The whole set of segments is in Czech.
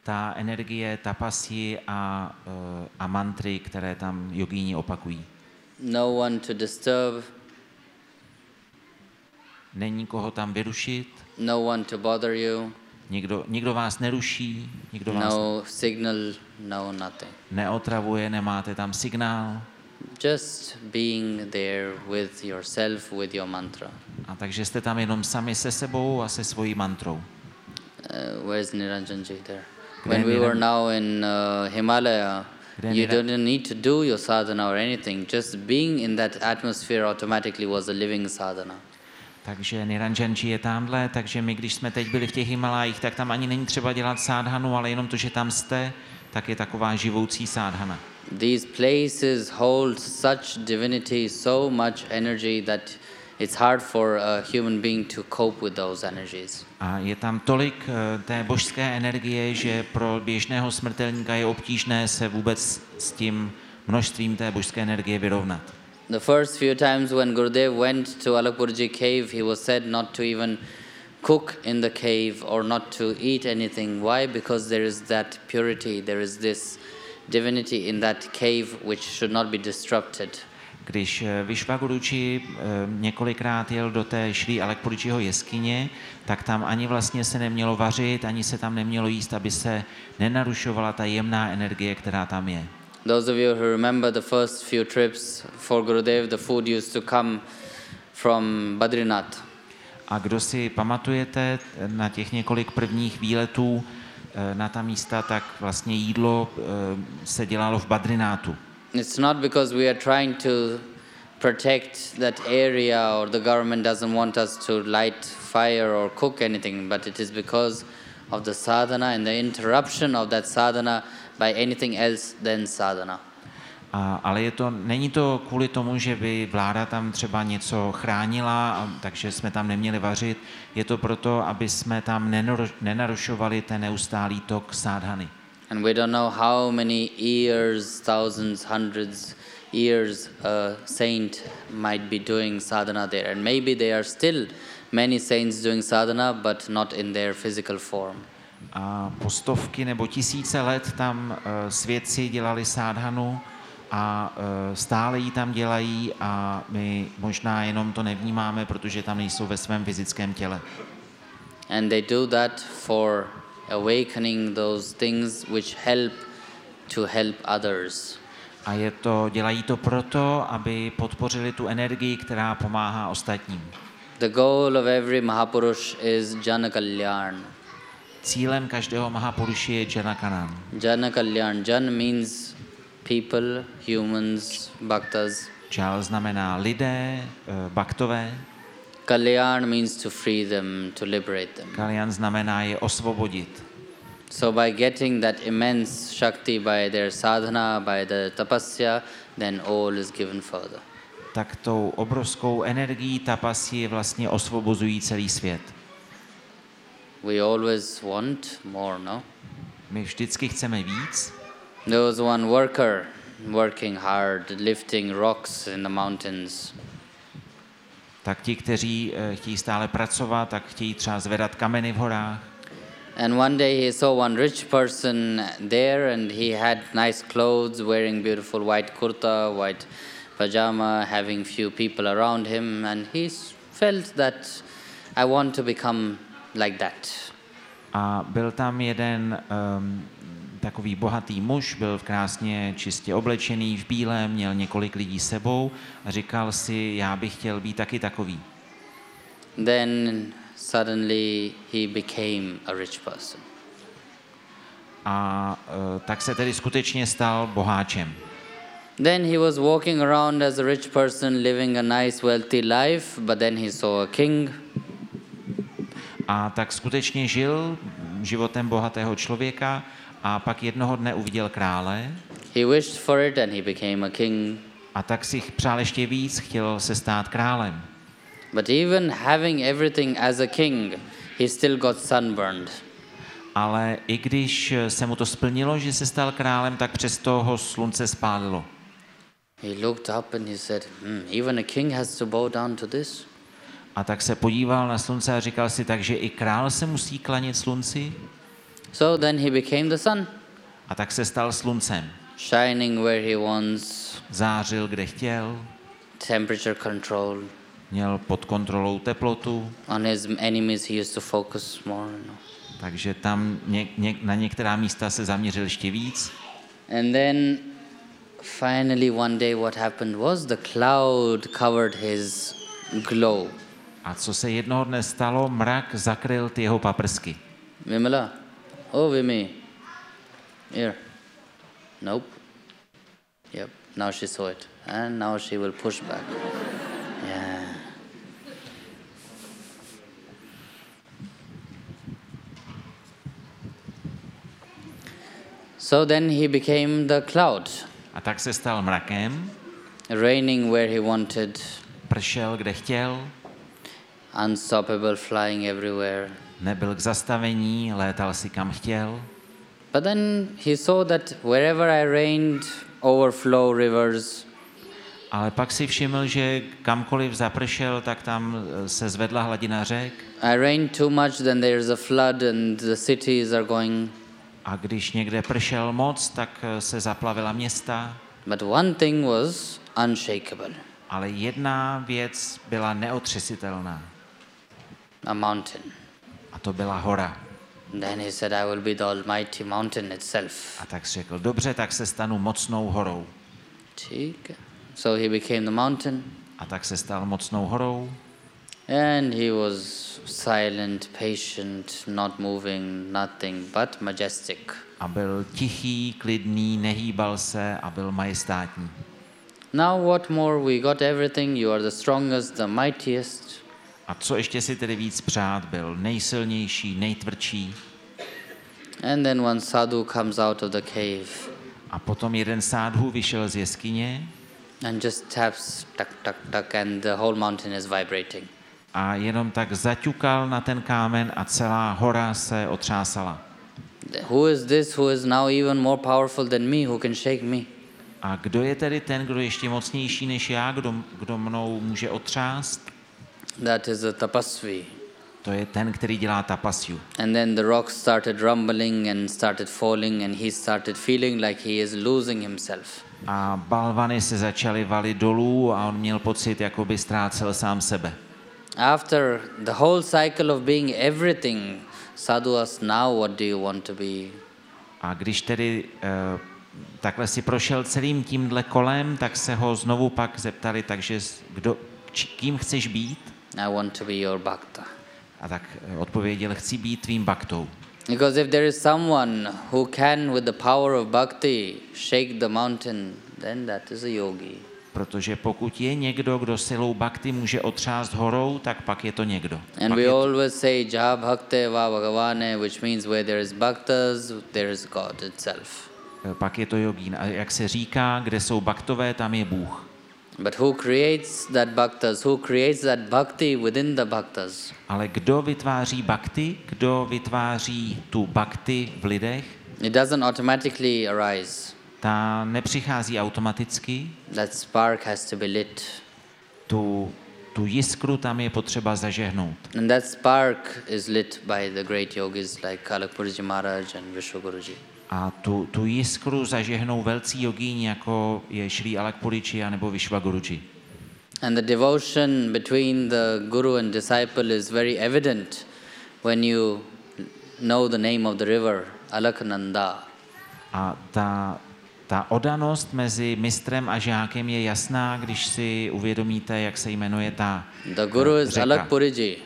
ta energie tapasy a mantry, které tam jogíni opakují. No one to disturb. Není koho tam vyrušit. No one to bother you. Nikdo vás neruší, nikdo vás No signal, no nothing. neotravuje, nemáte tam signál. Just being there with yourself, with your mantra. A takže jste tam jenom sami se sebou a se svojí mantrou. Where's Niranjanji there? When we were now in Himalaya, you didn't need to do your sadhana or anything. Just being in that atmosphere automatically was a living sadhana. Takže Niranjanji je tamhle, takže my, když jsme teď byli v těch Himalájích, tak tam ani není třeba dělat sádhanu, ale jenom to, že tam jste, tak je taková živoucí sádhana. These places hold such divinity, so much energy that it's hard for a human being to cope with those energies. A je tam tolik té božské energie, že pro běžného smrtelníka je obtížné se vůbec s tím množstvím té božské energie vyrovnat. The first few times when Gurudev went to Alakpurji cave, he was said not to even cook in the cave or not to eat anything. Why? Because there is that purity, there is this divinity in that cave which should not be disrupted. Když Vishvaguruji několikrát jel do té Šrí Alakpurjiho jeskyně, tak tam ani vlastně se nemělo vařit, ani se tam nemělo jíst, aby se nenarušovala ta jemná energie, která tam je. Those of you who remember the first few trips for Gurudev, the food used to come from Badrinath. A kdo si pamatujete na těch několik prvních výletů na ta místa, tak vlastně jídlo se dělalo v Badrinátu. It's not because we are trying to protect that area or the government doesn't want us to light fire or cook anything, but it is because of the sadhana and the interruption of that sadhana by anything else than sadhana. Ale není to kvůli tomu, že by vláda tam třeba něco chránila, takže jsme tam neměli vařit. Je to proto, aby jsme tam nenarušovali ten neustálý tok sádhany. And we don't know how many years, thousands, hundreds years a saint might be doing sadhana there. And maybe there are still many saints doing sadhana, but not in their physical form. A po stovky nebo tisíce let tam svědci dělali sádhanu a stále ji tam dělají a my možná jenom to nevnímáme, protože tam nejsou ve svém fyzickém těle. And they do that for awakening those things which help to help others. A dělají to proto, aby podpořili tu energii, která pomáhá ostatním. The goal of every Mahapurush is Jana Kalyan. Cílem každého Mahapuruši je Jana Kalyan. Jana Kalyan. Jan means people, humans, bhaktas. Jal znamená lidé, bhaktové. Kalyan means to free them, to liberate them. Kalyan znamená je osvobodit. So by getting that immense shakti by their sadhana, by the tapasya, then all is given further. Tak tou obrovskou energií tapasy vlastně osvobozují celý svět. We always want more, no? My vždycky chceme víc. There was one worker working hard, lifting rocks in the mountains. Tak ti, kteří chtějí stále pracovat, tak chtějí třeba zvedat kameny v horách. And one day he saw one rich person there and he had nice clothes, wearing beautiful white kurta, white pajama, having few people around him, and he felt that I want to become like that. A byl tam jeden takový bohatý muž, byl krásně čistě oblečený v bílém, měl několik lidí sebou a říkal si, já bych chtěl být taky takový. Then suddenly he became a rich person. A tak se tedy skutečně stal boháčem. Then he was walking around as a rich person, living a nice, wealthy life, but then he saw a king. A tak skutečně žil životem bohatého člověka a pak jednoho dne uviděl krále. He wished for it and he became a king. A tak si přál ještě víc, chtěl se stát králem. But even having everything as a king, he still got sunburned. Ale i když se mu to splnilo, že se stal králem, tak přesto ho slunce spálilo. He looked up and he said, even a king has to bow down to this? A tak se podíval na slunce a říkal si, takže i král se musí klanět slunci? So then he became the sun, A tak se stal sluncem. shining where he wants, Zářil, kde chtěl, temperature control. měl pod kontrolou teplotu, On his enemies he used to focus more. takže tam na některá místa se zaměřil ještě víc. And then finally one day what happened was the cloud covered his glow. A co se jednoho dne stalo, mrak zakryl ty jeho paprsky. Vimala, oh Vimi, here. Nope. Yep, now she saw it. And now she will push back. Yeah. So then he became the cloud, A tak se stal mrakem, raining where he wanted, pršel, kde chtěl, unstoppable, flying everywhere. nebyl k zastavení, létal si kam chtěl. But then he saw that wherever I rained, overflow rivers. Ale pak si všiml, že kamkoliv zapršel, tak tam se zvedla hladina řek. I rained too much, then there's a flood and the cities are going. A když někde pršel moc, tak se zaplavila města. But one thing was unshakable, Ale jedna věc byla neotřesitelná. a mountain. A to byla hora. Then he said, I will be the almighty mountain itself. A tak řekl, dobře, tak se stanu mocnou horou. ठीक है. So he became the mountain, A tak se stal mocnou horou. and he was silent, patient, not moving, nothing, but majestic. A byl tichý, klidný, nehýbal se a byl majestátní. Now what more? We got everything. You are the strongest, the mightiest. A co ještě si tedy víc přát? Byl nejsilnější, nejtvrdší. And then one sadhu comes out of the cave A potom jeden sádhu vyšel z jeskyně and just taps, tuck, tuck, tuck, and the whole mountain is vibrating. a jenom tak zaťukal na ten kámen a celá hora se otřásala. Who is this who is now even more powerful than me, who can shake me? A kdo je tedy ten, kdo je ještě mocnější než já, kdo mnou může otřást? That is a tapasvi. To je ten, který dělá tapasju. And then the rocks started rumbling and started falling, and he started feeling like he is losing himself. A balvany se začaly valit dolů a on měl pocit, jako by ztrácel sám sebe. After the whole cycle of being everything, sadhu asked, now what do you want to be? A když tedy takhle si prošel celým tímhle kolem, tak se ho znovu pak zeptali, takže kým chceš být? I want to be your bhakta. A tak odpověděl, chci být tvým baktou. Because if there is someone who can, with the power of bhakti, shake the mountain, then that is a yogi. Protože pokud je někdo, kdo silou bakty může otřást horou, tak pak je to někdo. And we always say, Jaha bhakte va bhagavane, which means where there is bhaktas, there is God itself. Pak je to jogín. A jak se říká, kde jsou baktové, tam je Bůh. But who creates that bhaktas? Who creates that bhakti within the bhaktas? Ale kdo vytváří bakty? Kdo vytváří tu bakty v lidech? It doesn't automatically arise. Ta nepřichází automaticky. That spark has to be lit. Tu jiskru tam je potřeba zažehnout. And that spark is lit by the great yogis like Alakpurji Maharaj and Vishwaguruji. A tu jiskru zažehnou velcí jogíni, jako je Šrý Alakpuriči nebo Vishwaguruji. And the devotion between the guru and disciple is very evident when you know the name of the river, Alaknanda. A ta oddanost mezi mistrem a žákem je jasná, když si uvědomíte, jak se jmenuje ta The guru is řeka. Alakpuriji.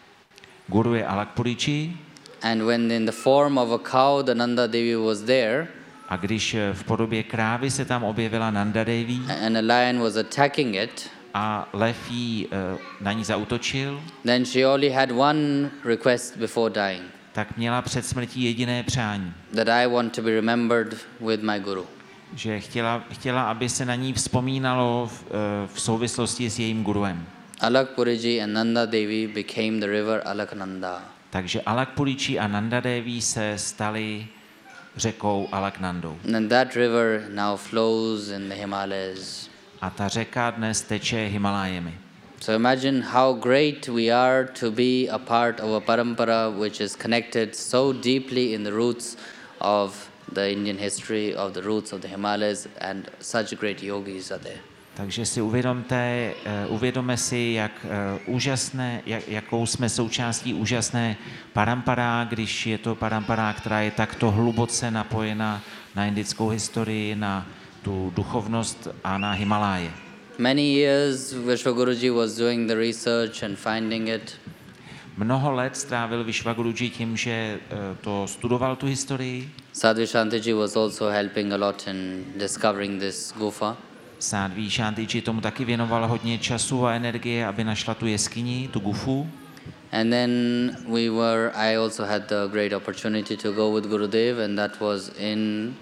Guru je Alakpuriči. And when in the form of a cow, the Nanda Devi was there, A když v podobě krávy se tam objevila Nanda Devi and a lion was attacking it, a lev jí na ní zaútočil, then she only had one request before dying, tak měla před smrtí jediné přání, that I want to be remembered with my guru. že chtěla, aby se na ní vzpomínalo v souvislosti s jejím guruem. Alakpuriji and Nanda Devi became the river Alaknanda. Takže Alakpuriči a Nanda Devi se stali řekou Alaknandou. And that river now flows in the Himalayas. A ta řeka dnes teče Himalájemi. So imagine how great we are to be a part of a parampara which is connected so deeply in the roots of the Indian history, of the roots of the Himalayas, and such great yogis are there. Takže si uvědomme si, jak úžasné, jakou jsme součástí úžasné parampara, když je to parampara, která je takto hluboce napojena na indickou historii, na tu duchovnost a na Himaláje. Many years Vishwaguruji was doing the research and finding it. Mnoho let strávil Vishwaguruji tím, že to studoval tu historii. Sadhvi Shantaji was also helping a lot in discovering this gufa. Sadhvi Shantaji tomu taky věnoval hodně času a energie, aby našla tu jeskyni, tu gufu. And then I also had the great opportunity to go with Gurudev, and that was in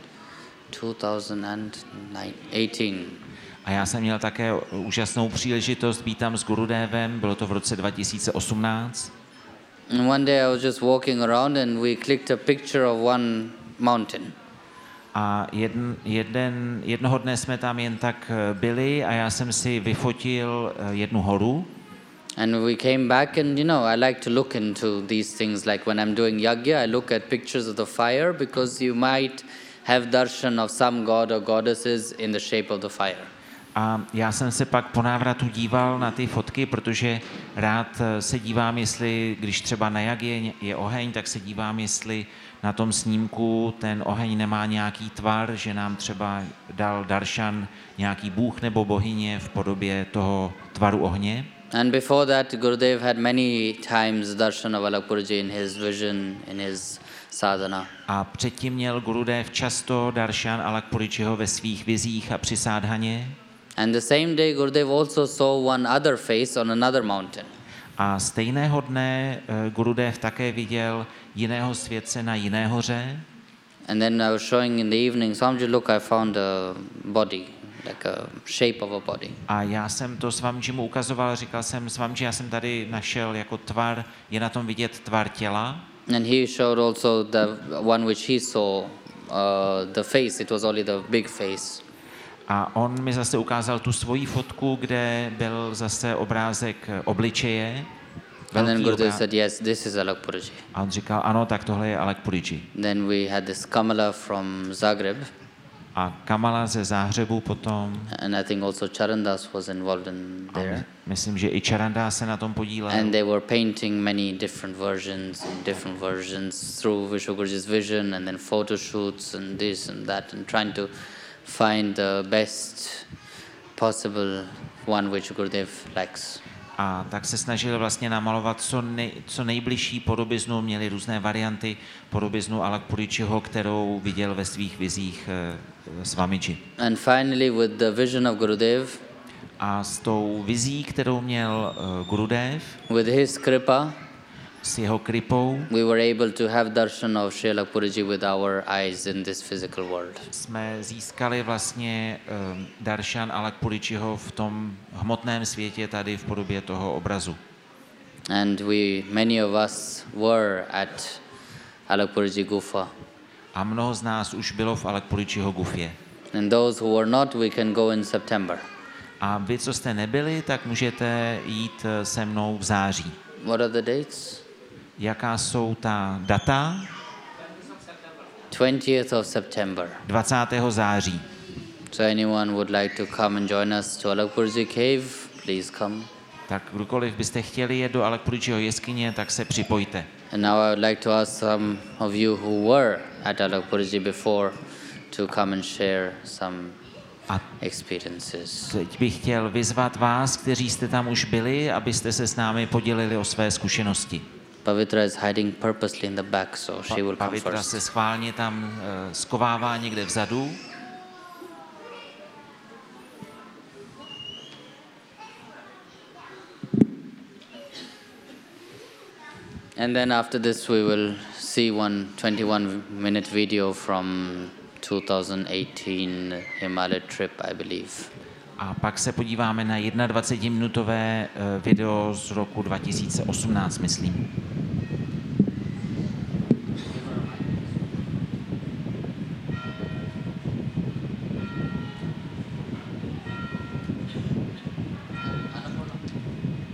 2018. A já jsem měl také úžasnou příležitost být tam s Gurudevem, bylo to v roce 2018. And one day I was just walking around and we clicked a picture of one mountain. A jednoho dne jsme tam jen tak byli a já jsem si vyfotil jednu horu. And we came back and I like to look into these things, like when I'm doing yagya, I look at pictures of the fire because you might have darshan of some god or goddesses in the shape of the fire. A já jsem se pak po návratu díval na ty fotky, protože rád se dívám, jestli, když třeba na jagě je oheň, tak se dívám, jestli na tom snímku ten oheň nemá nějaký tvar, že nám třeba dal darshan nějaký bůh nebo bohyně v podobě toho tvaru ohně. And before that, Gurudev had many times darshan of Alakpurji in his vision, in his sadhana. A předtím měl Gurudev často darshan Alakpuričiho ve svých vizích a při sádhaně. And the same day, Gurudev also saw one other face on another mountain. A stejného dne Gurudev také viděl jiného světce na jiné hoře. And then I was showing in the evening, Swamiji, look, I found a body, like a shape of a body. A já jsem to Swamijimu ukazoval, říkal jsem, Swamiji, já jsem tady našel jako tvar, je na tom vidět tvar těla. And he showed also the one which he saw, the face, it was only the big face. A on mi zase ukázal tu svoji fotku, kde byl zase obrázek obličeje. And then Gurudev said, yes, this is Alakpurji. A on říkal, ano, tak tohle je Alakpurji. Then we had this Kamala from Zagreb. A Kamala ze Záhřebu potom. And I think also Charandas was involved in there. Myslím, že i Charanda se na tom podílel. And they were painting many different versions through Vishwaguruji's vision, and then photo shoots and this and that, and trying to find the best possible one which Gurudev likes. A tak se snažili vlastně namalovat co nejbližší podobiznu, měli různé varianty podobiznu Alakpuričiho, kterou viděl ve svých vizích Swamiji. And finally with the vision of Gurudev, a s tou vizí, kterou měl Gurudev, with his kripa, s jeho kripou, we were able to have darshan of Sri Alakpurji with our eyes in this physical world. Jsme získali vlastně darshan Alakpuričiho v tom hmotném světě tady v podobě toho obrazu. And many of us were at Alakpurji Gufa. A mnoho z nás už bylo v Alakpuričiho gufě. And those who were not, we can go in September. A vy, co jste nebyli, tak můžete jít se mnou v září. What are the dates? Jaká jsou ta data? 20th of September. 20. září. So anyone would like to come and join us to Alakpurji cave, please come. Tak kdokoliv byste chtěli jet do Alakpuričiho jeskyně, tak se připojte. And now I would like to ask some of you who were at Alakpurji before to come and share some experiences. Teď bych chtěl vyzvat vás, kteří jste tam už byli, abyste se s námi podělili o své zkušenosti. Pavitra is hiding purposely in the back, so she will come Pavitra first. se schválně tam skovává někde vzadu. And then after this we will see one 21-minute video from 2018 Himalaya trip, I believe. A pak se podíváme na 21-minutové video z roku 2018, myslím.